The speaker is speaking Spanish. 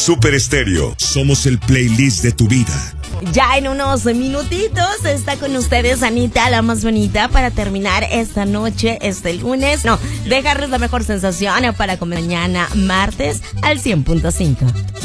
Super Estéreo. Somos el playlist de tu vida. Ya en unos minutitos está con ustedes Anita, la más bonita, para terminar esta noche, este lunes. No, dejarles la mejor sensación para comer mañana, martes, al 100.5.